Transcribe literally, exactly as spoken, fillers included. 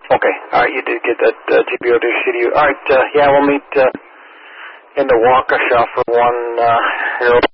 Okay. All right. You did get that uh, G P O to C D U. All right. Uh, yeah, we'll meet uh, in the Waukesha for one uh, Harold